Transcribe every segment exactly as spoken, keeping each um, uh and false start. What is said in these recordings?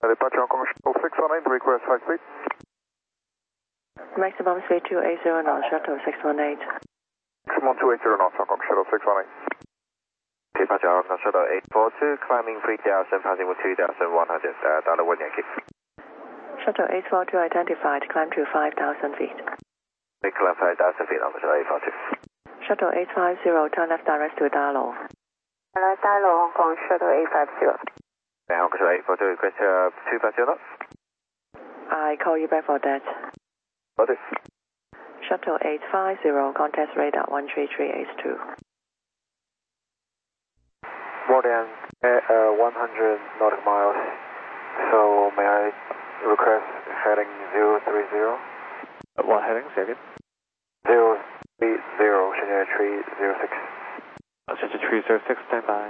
Departure Hong Kong Shuttle six one eight, request high speed. Maximum speed two eight zero knots, Shuttle six one eight. Maximum two eight zero knots, Hong Kong Shuttle six one eight. Departure Hong Kong Shuttle eight four two, climbing three thousand, passing with two thousand one hundred, uh, dollar one Yankee. Shuttle eight four two identified, climb to five thousand feet. Climb five thousand feet, Hong Kong Shuttle eight four two. Shuttle eight five zero, turn left direct to Dalo. Hello, Dalo, Hong Kong Shuttle eight five zero. Hong Kong Shuttle eight four two, request uh, two five zero knots. I call you back for that. Roger. Shuttle eight five zero, contact radar one three three eight two. More than uh, one hundred nautical miles, so may I request heading zero three zero? What heading, second? zero three zero, Shenzhen three zero six. Shenzhen three zero six, stand by.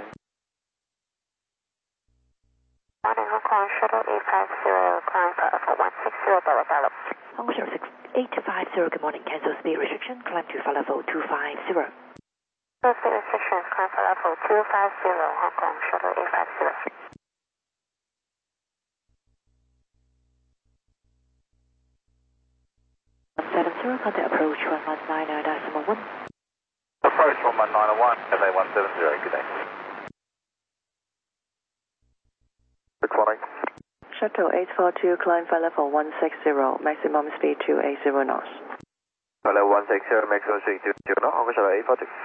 Morning, Hong Kong Shuttle eight five zero, climb for one six zero, Dollar Dollar. Hong Kong Shuttle eight five zero, good morning, cancel speed restriction, climb to flight level two five zero. Speed restrictions, climb for level two five zero, Hong Kong Shuttle eight five zero. one seven zero, contact approach one one nine decimal one. Approach one one nine one, F A one seven zero, good day. six one eight. Shuttle eight four two, climb flight level one six zero, maximum speed two eight zero knots. Flight level one six zero, maximum speed two eight zero knots, Hong Kong Shuttle eight four two.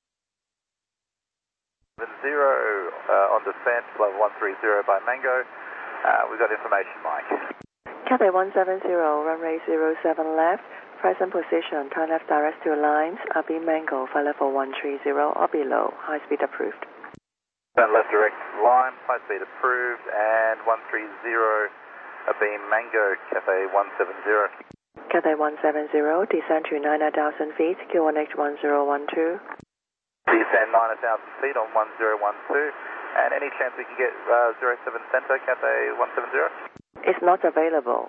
Zero uh, on descent, level one three zero by Mango. Uh, we've got information, Mike. Cathay one seven zero, runway zero seven left, present position, turn left direct to Limes, R B Mango, flight level one three zero or below, high speed approved. Turn left direct line, high speed approved, and one three zero, a beam Mango, Cathay one seven zero. Cathay one seven zero, descend to nine thousand feet, Q one H one zero one two. Descend nine thousand feet on one zero one two, and any chance we can get uh, zero seven center, Cathay one seven zero? It's not available.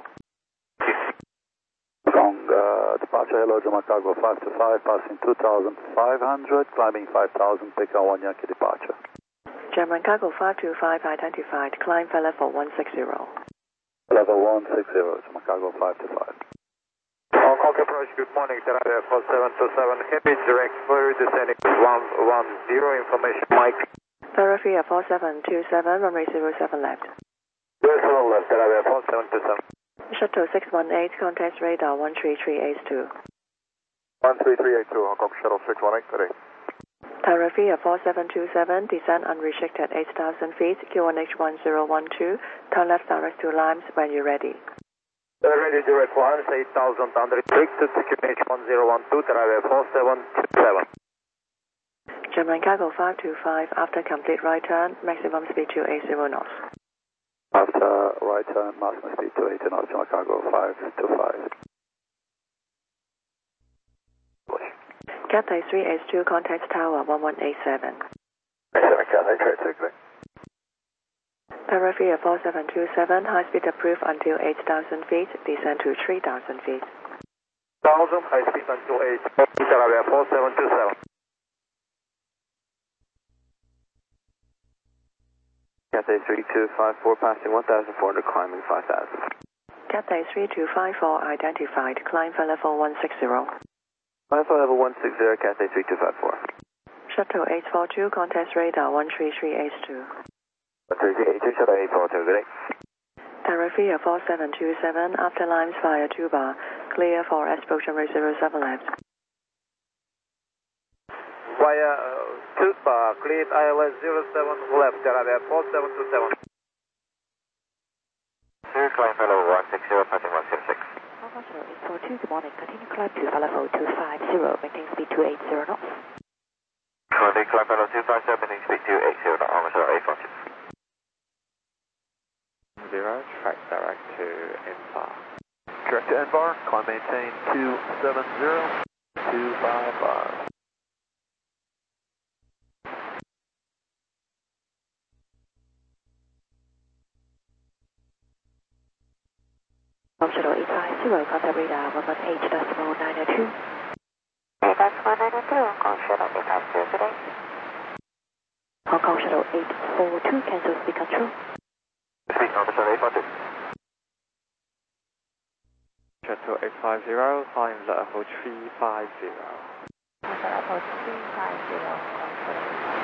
From uh, departure, hello, Jama Cargo five two five, passing two thousand five hundred, climbing five thousand, pick up one Yankee departure. German Cargo five two five identified, climb flight level one six zero. Level one six zero, Jama Cargo five two five. Hong Kong approach, good morning, Canada four seven two seven, heavy direct through descending one one zero, information, Mike. Thoroughfare four seven two seven, runway zero seven left. zero seven left, Canada four seven two seven. Shuttle six one eight, contact radar one three three eight two. one three three eight two, Hong Kong Shuttle six one eight, today. Thoroughfare four seven two seven, descend unrestricted eight thousand feet, Q one H one zero one two, turn left direct to Limes when you're ready. Ready direct lines, eight thousand unrestricted, Q H one zero one two, Transit four seven two seven. German Cargo five two five, after complete right turn, maximum speed two eight zero knots. After right turn, maximum speed two eighty knots, Jama Cargo five two five. Cathay three eight two, contact tower one one eight seven. Cathay trade six. Thoroughfare four seven two seven, high speed approved until eight thousand feet, descend to three thousand feet. one thousand, high speed until eight, Transit four seven two seven. Cathay three two five four, passing one thousand four hundred, climbing five thousand. Cathay three two five four identified, climb for level one six zero. Climb for level one six zero, Cathay three two five four. Shuttle eight four two, contact radar one three three eight two. one three three eight two, Shuttle eight four two, good day. Thoroughfare four seven two seven, after Limes via two bar, clear for approach runway zero seven left. Via uh, two bar, cleared I L S zero seven left, Transit four seven two seven. Two, climb for level one six zero, passing one zero six. Hong Kong Shuttle eight four two, good morning, continue climb to flight level two five zero, maintain speed two eight zero knots. Continue climb for level two five zero, maintain speed two eight zero knots, Hong Kong Shuttle eight four two. Zero, track direct to N bar. Direct to N bar, climb maintain two seven zero, two five five. Hong Kong Shuttle eight five zero, contact radar one one eight decimal nine oh two. Hey, that's one nine two, Hong Kong Shuttle eight five zero, today. Hong Kong Shuttle eight four two, cancel speed control. Speak on the shuttle eight five zero. Shuttle eight five zero, climb level three five zero. Level three five zero.